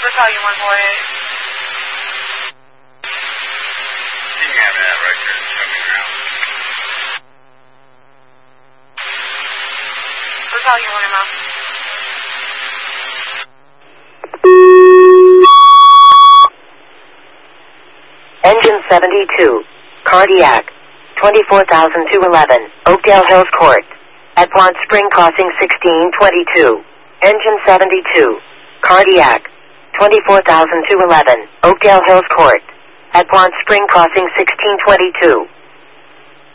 Volume 148. You have that record coming around. Volume 1 mile. Engine 72, cardiac, 24,211, Oakdale Hills Court, at Plant Spring Crossing 1622. Engine 72, cardiac, 24,211, Oakdale Hills Court, at Plant Spring Crossing 1622.